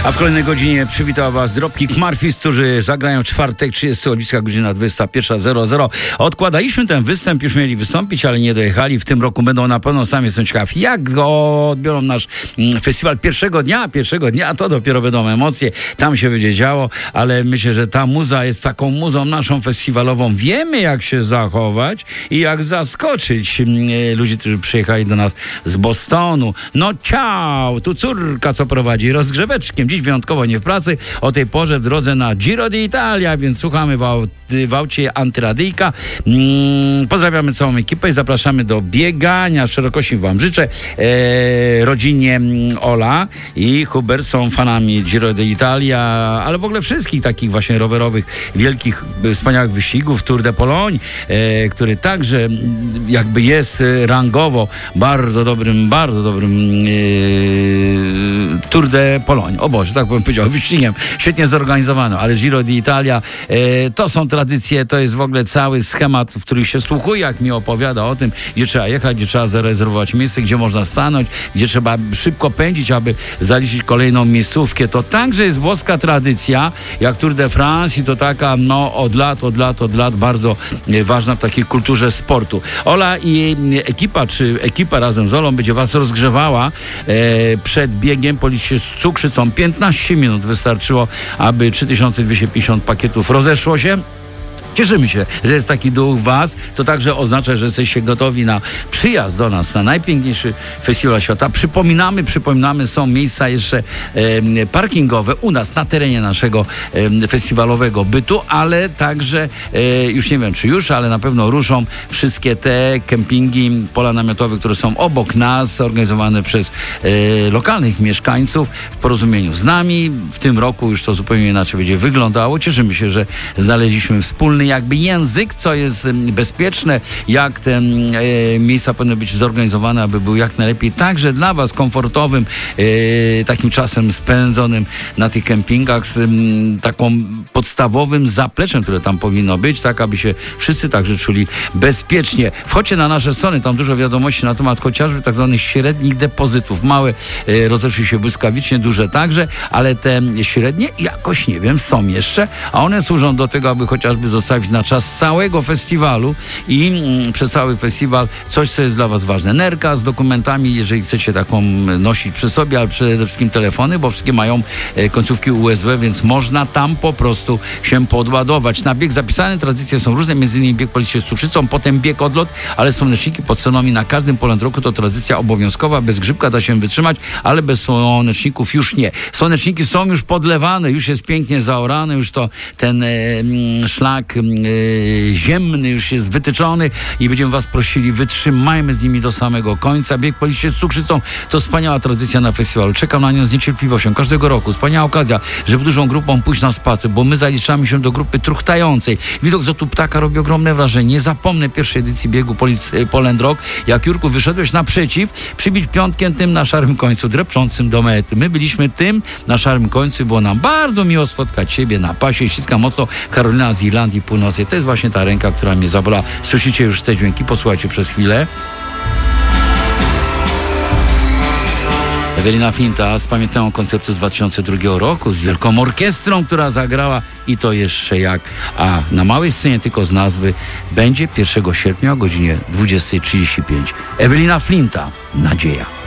A w kolejnej godzinie przywitała Was Dropkick Murphys, którzy zagrają w czwartek, 30 listopada, godzina 21:00. Odkładaliśmy ten występ, już mieli wystąpić, ale nie dojechali. W tym roku będą na pewno, sami są ciekawi, jak go odbiorą nasz festiwal pierwszego dnia, to dopiero będą emocje, tam się będzie działo, ale myślę, że ta muza jest taką muzą naszą festiwalową. Wiemy, jak się zachować i jak zaskoczyć ludzi, którzy przyjechali do nas z Bostonu. No ciao, tu córka, co prowadzi rozgrzeweczkiem. Dziś wyjątkowo nie w pracy, o tej porze w drodze na Giro d'Italia, więc słuchamy w aucie Antyradyjka. Pozdrawiamy całą ekipę i zapraszamy do biegania. Szerokości wam życzę. Rodzinie Ola i Hubert są fanami Giro d'Italia, ale w ogóle wszystkich takich właśnie rowerowych, wielkich, wspaniałych wyścigów. Tour de Pologne, który także jakby jest rangowo bardzo dobrym Tour de Pologne. O Boże, tak bym powiedział, wyścigiem. Świetnie zorganizowano, ale Giro d'Italia to są tradycje, to jest w ogóle cały schemat, w którym się słuchuje, jak mi opowiada o tym, gdzie trzeba jechać, gdzie trzeba zarezerwować miejsce, gdzie można stanąć, gdzie trzeba szybko pędzić, aby zaliczyć kolejną miejscówkę. To także jest włoska tradycja, jak Tour de France i to taka, no od lat bardzo ważna w takiej kulturze sportu. Ola i ekipa razem z Olą będzie was rozgrzewała przed biegiem po liście z cukrzycą. 15 minut wystarczyło, aby 3250 pakietów rozeszło się. Cieszymy się, że jest taki duch w was. To także oznacza, że jesteście gotowi na przyjazd do nas, na najpiękniejszy festiwal świata. Przypominamy, są miejsca jeszcze parkingowe u nas, na terenie naszego festiwalowego bytu, ale także, już nie wiem czy już, ale na pewno ruszą wszystkie te kempingi, pola namiotowe, które są obok nas, organizowane przez lokalnych mieszkańców w porozumieniu z nami. W tym roku już to zupełnie inaczej będzie wyglądało. Cieszymy się, że znaleźliśmy wspólny jakby język, co jest bezpieczne, jak te miejsca powinny być zorganizowane, aby były jak najlepiej także dla was komfortowym, takim czasem spędzonym na tych kempingach z taką podstawowym zapleczem, które tam powinno być, tak aby się wszyscy także czuli bezpiecznie. Wchodźcie na nasze strony, tam dużo wiadomości na temat chociażby tak zwanych średnich depozytów. Małe rozeszły się błyskawicznie, duże także, ale te średnie jakoś, nie wiem, są jeszcze, a one służą do tego, aby chociażby zostawić na czas całego festiwalu i przez cały festiwal coś, co jest dla was ważne. Nerka z dokumentami, jeżeli chcecie taką nosić przy sobie, ale przede wszystkim telefony, bo wszystkie mają końcówki USB, więc można tam po prostu się podładować. Na bieg zapisane tradycje są różne, m.in. bieg po liście z cukrzycą, potem bieg odlot, ale słoneczniki pod ceną i na każdym Poland Roku to tradycja obowiązkowa. Bez grzybka da się wytrzymać, ale bez słoneczników już nie. Słoneczniki są już podlewane, już jest pięknie zaorane, już to ten szlak ziemny już jest wytyczony i będziemy was prosili, wytrzymajmy z nimi do samego końca. Bieg po liście z cukrzycą to wspaniała tradycja na festiwalu. Czekam na nią z niecierpliwością każdego roku. Wspaniała okazja, żeby dużą grupą pójść na spacer, bo my zaliczamy się do grupy truchtającej. Widok z lotu ptaka robi ogromne wrażenie. Nie zapomnę pierwszej edycji biegu Poland Rock, jak Jurku wyszedłeś naprzeciw, przybić piątkiem tym na szarym końcu, drepczącym do mety. My byliśmy tym na szarym końcu, było nam bardzo miło spotkać siebie na pasie. Ściska mocno Karolina z Irlandii Północnej. To jest właśnie ta ręka, która mnie zabolała. Słyszycie już te dźwięki? Posłuchajcie przez chwilę. Ewelina Flinta z pamiętną koncertu z 2002 roku, z wielką orkiestrą, która zagrała i to jeszcze jak. A na małej scenie tylko z nazwy będzie 1 sierpnia o godzinie 20:35. Ewelina Flinta, Nadzieja.